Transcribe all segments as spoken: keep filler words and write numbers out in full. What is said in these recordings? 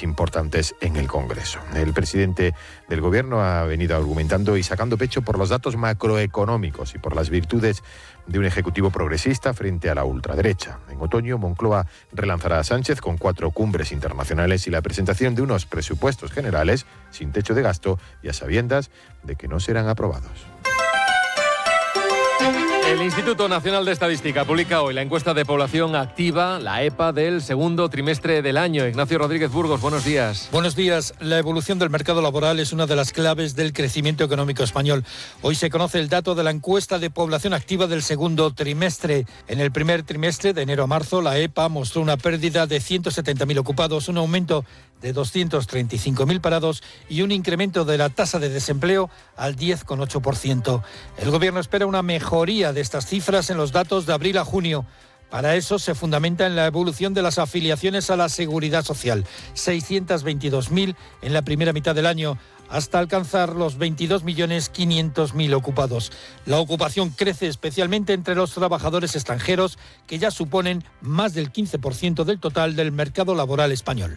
importantes en el Congreso. El presidente del Gobierno ha venido argumentando y sacando pecho por los datos macroeconómicos y por las virtudes de un ejecutivo progresista frente a la ultraderecha. En otoño, Moncloa relanzará a Sánchez con cuatro cumbres internacionales y la presentación de unos presupuestos generales sin techo de gasto y a sabiendas de que no serán aprobados. El Instituto Nacional de Estadística publica hoy la encuesta de población activa, la E P A, del segundo trimestre del año. Ignacio Rodríguez Burgos, buenos días. Buenos días. La evolución del mercado laboral es una de las claves del crecimiento económico español. Hoy se conoce el dato de la encuesta de población activa del segundo trimestre. En el primer trimestre, de enero a marzo, la E P A mostró una pérdida de ciento setenta mil ocupados, un aumento de doscientos treinta y cinco mil parados y un incremento de la tasa de desempleo al diez coma ocho por ciento. El Gobierno espera una mejoría de estas cifras en los datos de abril a junio. Para eso se fundamenta en la evolución de las afiliaciones a la Seguridad Social, seiscientos veintidós mil en la primera mitad del año, hasta alcanzar los veintidós millones quinientos mil ocupados. La ocupación crece especialmente entre los trabajadores extranjeros, que ya suponen más del quince por ciento del total del mercado laboral español.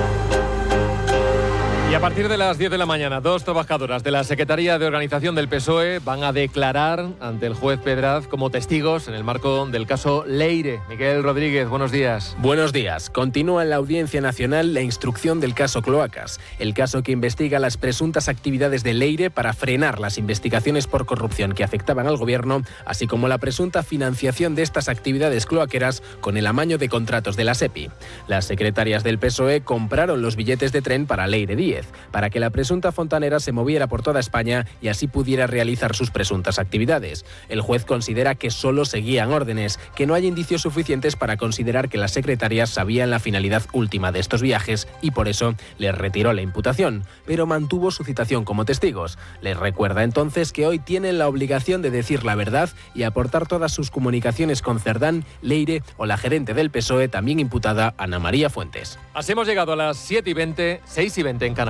Y a partir de las diez de la mañana, dos trabajadoras de la Secretaría de Organización del P S O E van a declarar ante el juez Pedraz como testigos en el marco del caso Leire. Miguel Rodríguez, buenos días. Buenos días. Continúa en la Audiencia Nacional la instrucción del caso Cloacas, el caso que investiga las presuntas actividades de Leire para frenar las investigaciones por corrupción que afectaban al Gobierno, así como la presunta financiación de estas actividades cloaqueras con el amaño de contratos de la SEPI. Las secretarias del P S O E compraron los billetes de tren para Leire Díez, para que la presunta fontanera se moviera por toda España y así pudiera realizar sus presuntas actividades. El juez considera que solo seguían órdenes, que no hay indicios suficientes para considerar que las secretarias sabían la finalidad última de estos viajes y por eso les retiró la imputación, pero mantuvo su citación como testigos. Les recuerda entonces que hoy tienen la obligación de decir la verdad y aportar todas sus comunicaciones con Cerdán, Leire o la gerente del P S O E, también imputada, Ana María Fuentes. Así hemos llegado a las siete y veinte, seis y veinte en Canarias.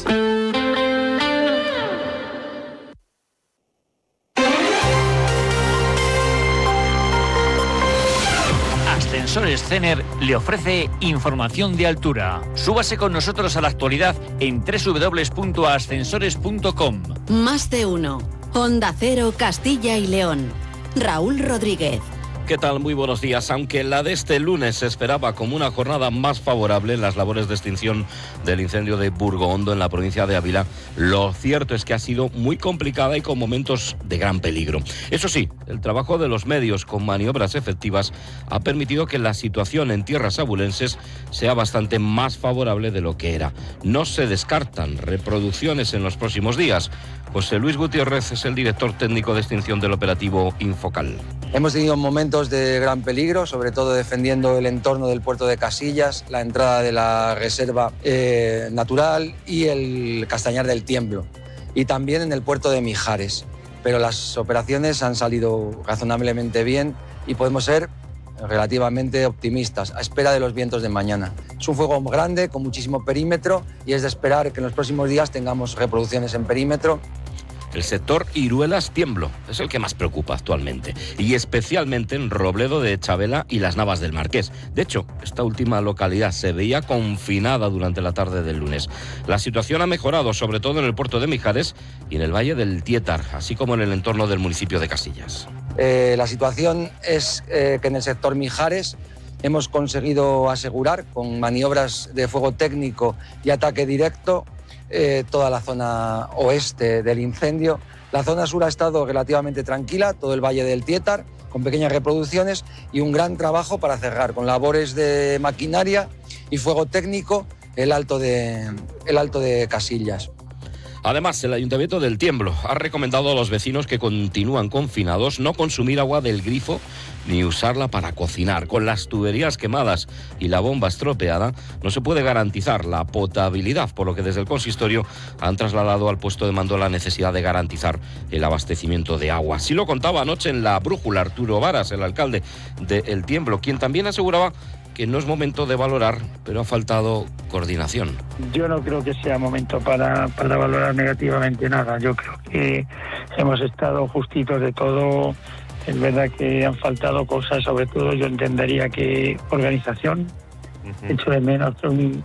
Ascensores Cener le ofrece información de altura. Súbase con nosotros a la actualidad en doble u doble u doble u punto ascensores punto com. Más de uno. Onda Cero, Castilla y León. Raúl Rodríguez. ¿Qué tal? Muy buenos días. Aunque la de este lunes se esperaba como una jornada más favorable en las labores de extinción del incendio de Burgohondo en la provincia de Ávila, lo cierto es que ha sido muy complicada y con momentos de gran peligro. Eso sí, el trabajo de los medios con maniobras efectivas ha permitido que la situación en tierras abulenses sea bastante más favorable de lo que era. No se descartan reproducciones en los próximos días. José Luis Gutiérrez es el director técnico de extinción del operativo Infocal. Hemos tenido momentos de gran peligro, sobre todo defendiendo el entorno del puerto de Casillas, la entrada de la reserva eh, natural y el Castañar del Tiemblo, y también en el puerto de Mijares. Pero las operaciones han salido razonablemente bien y podemos ser relativamente optimistas, a espera de los vientos de mañana. Es un fuego grande, con muchísimo perímetro, y es de esperar que en los próximos días tengamos reproducciones en perímetro. El sector Iruelas-Tiemblo es el que más preocupa actualmente, y especialmente en Robledo de Chabela y Las Navas del Marqués. De hecho, esta última localidad se veía confinada durante la tarde del lunes. La situación ha mejorado, sobre todo en el puerto de Mijares y en el valle del Tietar, así como en el entorno del municipio de Casillas. Eh, la situación es eh, que en el sector Mijares hemos conseguido asegurar, con maniobras de fuego técnico y ataque directo, Eh, toda la zona oeste del incendio. La zona sur ha estado relativamente tranquila, todo el valle del Tietar, con pequeñas reproducciones y un gran trabajo para cerrar con labores de maquinaria y fuego técnico el alto de, el alto de Casillas. Además, el Ayuntamiento del Tiemblo ha recomendado a los vecinos que continúan confinados no consumir agua del grifo ni usarla para cocinar. Con las tuberías quemadas y la bomba estropeada, no se puede garantizar la potabilidad, por lo que desde el consistorio han trasladado al puesto de mando la necesidad de garantizar el abastecimiento de agua. Así lo contaba anoche en La Brújula Arturo Varas, el alcalde de El Tiemblo, quien también aseguraba que no es momento de valorar, pero ha faltado coordinación. Yo no creo que sea momento para, para valorar negativamente nada. Yo creo que hemos estado justitos de todo. Es verdad que han faltado cosas, sobre todo yo entendería que organización. Uh-huh. Echo de menos un,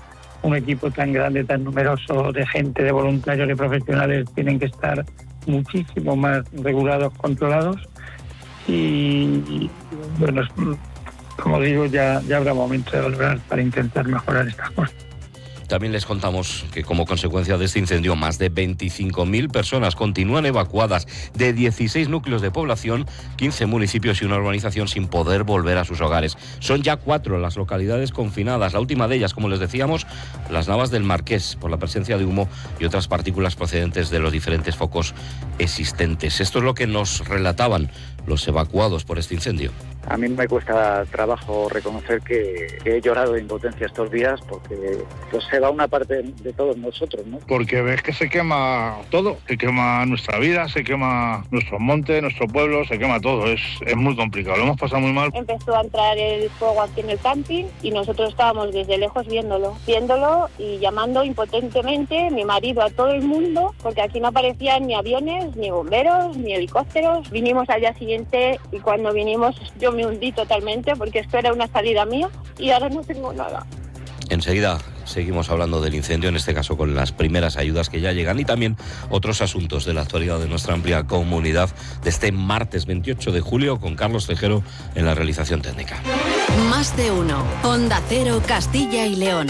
un equipo tan grande, tan numeroso de gente, de voluntarios, de profesionales, tienen que estar muchísimo más regulados, controlados y, bueno, como digo, ya, ya habrá momento de volver para intentar mejorar estas cosas. También les contamos que como consecuencia de este incendio más de veinticinco mil personas continúan evacuadas de dieciséis núcleos de población, quince municipios y una urbanización sin poder volver a sus hogares. Son ya cuatro las localidades confinadas, la última de ellas, como les decíamos, Las Navas del Marqués, por la presencia de humo y otras partículas procedentes de los diferentes focos existentes. Esto es lo que nos relataban los evacuados por este incendio. A mí me cuesta trabajo reconocer que, que he llorado de impotencia estos días porque pues, se va una parte de todos nosotros, ¿no? Porque ves que se quema todo, se quema nuestra vida, se quema nuestros montes, nuestro pueblo, se quema todo. Es, es muy complicado, lo hemos pasado muy mal. Empezó a entrar el fuego aquí en el camping y nosotros estábamos desde lejos viéndolo, viéndolo y llamando impotentemente mi marido a todo el mundo porque aquí no aparecían ni aviones, ni bomberos, ni helicópteros. Vinimos al día siguiente y cuando vinimos yo me hundí totalmente porque esto era una salida mía y ahora no tengo nada. Enseguida seguimos hablando del incendio, en este caso con las primeras ayudas que ya llegan y también otros asuntos de la actualidad de nuestra amplia comunidad de este martes veintiocho de julio con Carlos Tejero en la realización técnica. Más de uno. Onda Cero, Castilla y León.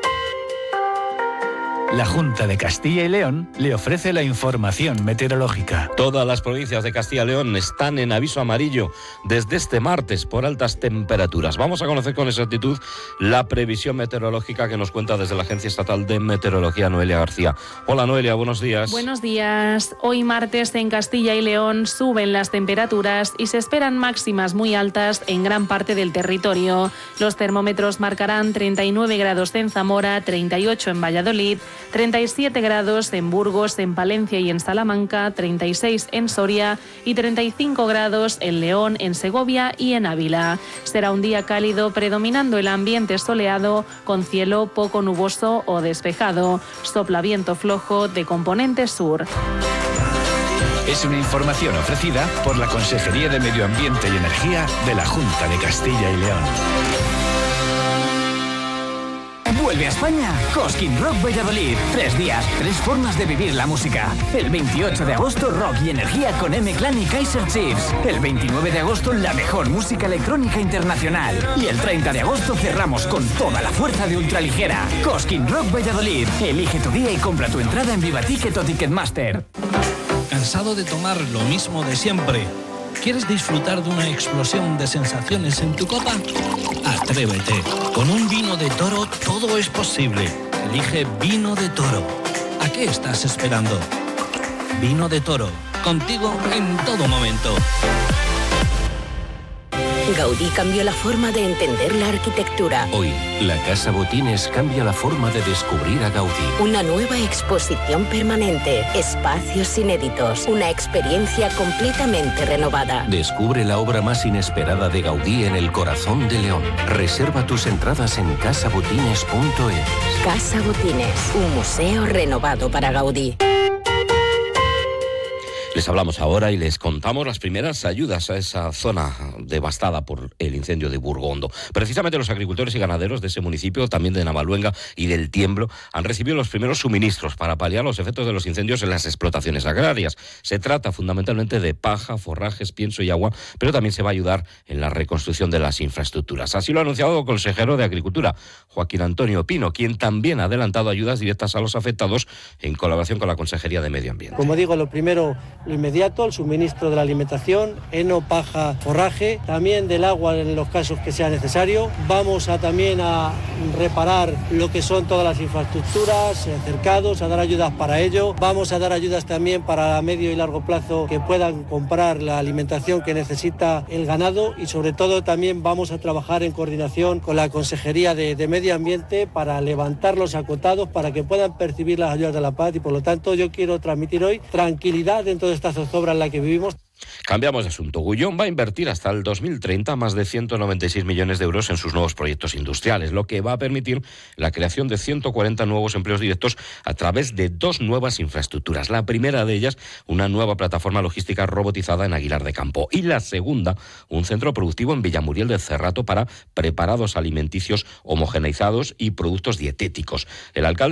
La Junta de Castilla y León le ofrece la información meteorológica. Todas las provincias de Castilla y León están en aviso amarillo desde este martes por altas temperaturas. Vamos a conocer con exactitud la previsión meteorológica que nos cuenta desde la Agencia Estatal de Meteorología Noelia García. Hola Noelia, buenos días. Buenos días. Hoy martes en Castilla y León suben las temperaturas y se esperan máximas muy altas en gran parte del territorio. Los termómetros marcarán treinta y nueve grados en Zamora, treinta y ocho en Valladolid, treinta y siete grados en Burgos, en Palencia y en Salamanca, treinta y seis en Soria y treinta y cinco grados en León, en Segovia y en Ávila. Será un día cálido predominando el ambiente soleado con cielo poco nuboso o despejado. Sopla viento flojo de componente sur. Es una información ofrecida por la Consejería de Medio Ambiente y Energía de la Junta de Castilla y León. Vuelve a España Cosquín Rock Valladolid. Tres días, tres formas de vivir la música. El veintiocho de agosto, rock y energía con M-Clan y Kaiser Chiefs. El veintinueve de agosto, la mejor música electrónica internacional. Y el treinta de agosto cerramos con toda la fuerza de ultraligera. Cosquín Rock Valladolid. Elige tu día y compra tu entrada en Vivaticket o Ticketmaster. ¿Cansado de tomar lo mismo de siempre? ¿Quieres disfrutar de una explosión de sensaciones en tu copa? Atrévete. Con un vino de Toro todo es posible. Elige Vino de Toro. ¿A qué estás esperando? Vino de Toro. Contigo en todo momento. Gaudí cambió la forma de entender la arquitectura. Hoy, la Casa Botines cambia la forma de descubrir a Gaudí. Una nueva exposición permanente, espacios inéditos, una experiencia completamente renovada. Descubre la obra más inesperada de Gaudí en el corazón de León. Reserva tus entradas en casa botines punto es. Casa Botines, un museo renovado para Gaudí. Les hablamos ahora y les contamos las primeras ayudas a esa zona devastada por el incendio de Burgondo. Precisamente los agricultores y ganaderos de ese municipio, también de Navaluenga y del Tiemblo, han recibido los primeros suministros para paliar los efectos de los incendios en las explotaciones agrarias. Se trata fundamentalmente de paja, forrajes, pienso y agua, pero también se va a ayudar en la reconstrucción de las infraestructuras. Así lo ha anunciado el consejero de Agricultura, Joaquín Antonio Pino, quien también ha adelantado ayudas directas a los afectados en colaboración con la Consejería de Medio Ambiente. Como digo, lo primero, lo inmediato, el suministro de la alimentación, heno, paja, forraje, también del agua en los casos que sea necesario. Vamos a también a reparar lo que son todas las infraestructuras, cercados, a dar ayudas para ello. Vamos a dar ayudas también para medio y largo plazo que puedan comprar la alimentación que necesita el ganado y sobre todo también vamos a trabajar en coordinación con la Consejería de, de Medio Ambiente para levantar los acotados para que puedan percibir las ayudas de la paz y por lo tanto yo quiero transmitir hoy tranquilidad dentro de esta esta zozobra en la que vivimos. Cambiamos de asunto. Gullón va a invertir hasta el dos mil treinta más de ciento noventa y seis millones de euros en sus nuevos proyectos industriales, lo que va a permitir la creación de ciento cuarenta nuevos empleos directos a través de dos nuevas infraestructuras. La primera de ellas, una nueva plataforma logística robotizada en Aguilar de Campo. Y la segunda, un centro productivo en Villamuriel de Cerrato para preparados alimenticios homogeneizados y productos dietéticos. El alcalde